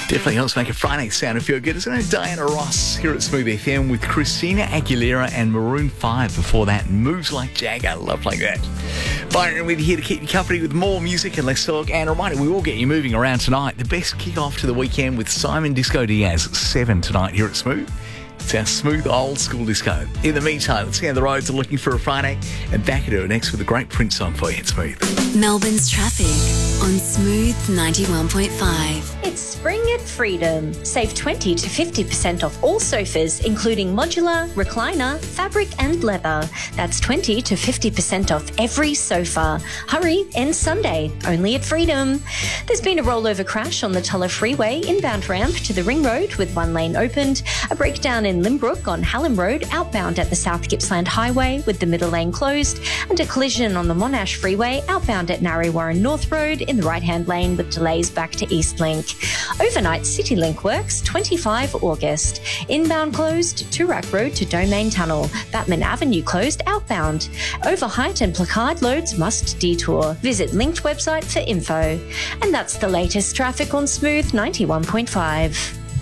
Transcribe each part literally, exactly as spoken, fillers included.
Definitely helps make a Friday sound if you're good. Isn't it? Diana Ross here at Smooth F M with Christina Aguilera and Maroon five before that. Moves Like Jagger. Love Like That. Byron with you here to keep you company with more music and less talk. And a reminder, we will get you moving around tonight. The best kick-off to the weekend with Simon Disco Diaz at seven tonight here at Smooth. It's our smooth old school disco. In the meantime, let's scan the roads and looking for a Friday. And back into it next with a great Prince song for you. It's Smooth. Melbourne's traffic on Smooth ninety-one point five. It's spring at Freedom. Save twenty to fifty percent off all sofas, including modular, recliner, fabric and leather. That's twenty to fifty percent off every sofa. Hurry, ends Sunday, only at Freedom. There's been a rollover crash on the Tulla Freeway inbound ramp to the Ring Road with one lane opened. A breakdown in Limbrook on Hallam Road outbound at the South Gippsland Highway with the middle lane closed, and a collision on the Monash Freeway outbound at Narre Warren North Road in the right-hand lane with delays back to Eastlink. Overnight CityLink works twenty-fifth of August. Inbound closed, Toorak Road to Domain Tunnel. Batman Avenue closed outbound. Overheight and Placard loads must detour. Visit linked website for info. And that's the latest traffic on Smooth ninety-one point five.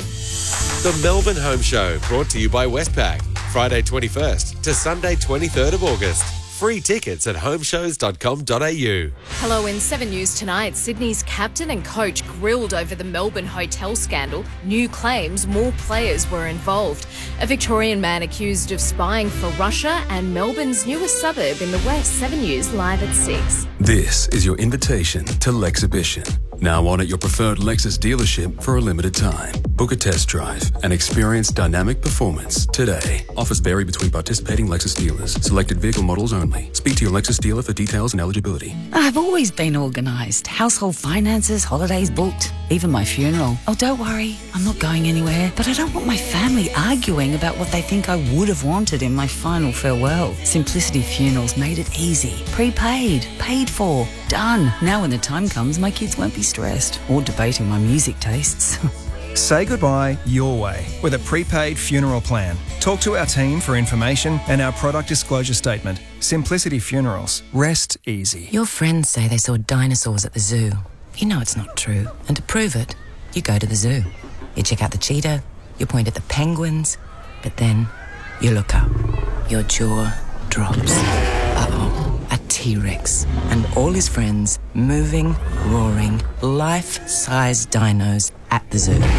The Melbourne Home Show, brought to you by Westpac. Friday twenty-first to Sunday twenty-third of August. Free tickets at homeshows dot com dot a u. Hello, in seven News tonight, Sydney's captain and coach grilled over the Melbourne hotel scandal. New claims more players were involved. A Victorian man accused of spying for Russia, and Melbourne's newest suburb in the west. seven News live at six. This is your invitation to Lexhibition. Now on at your preferred Lexus dealership for a limited time. Book a test drive and experience dynamic performance today. Offers vary between participating Lexus dealers. Selected vehicle models only. Speak to your Lexus dealer for details and eligibility. I've always been organised. Household finances, holidays booked, even my funeral. Oh, don't worry, I'm not going anywhere. But I don't want my family arguing about what they think I would have wanted in my final farewell. Simplicity Funerals made it easy. Prepaid, paid for, done. Now when the time comes, my kids won't be stressed or debating my music tastes. Say goodbye your way with a prepaid funeral plan. Talk to our team for information and our product disclosure statement. Simplicity Funerals. Rest easy. Your friends say they saw dinosaurs at the zoo. You know it's not true. And to prove it, you go to the zoo. You check out the cheetah, you point at the penguins, but then you look up. Your jaw drops. Uh-oh. A T-Rex and all his friends moving, roaring, life-size dinos at the zoo.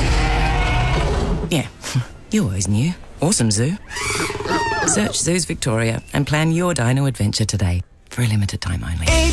Yeah, you always knew. Awesome zoo. Search Zoos Victoria and plan your dino adventure today for a limited time only.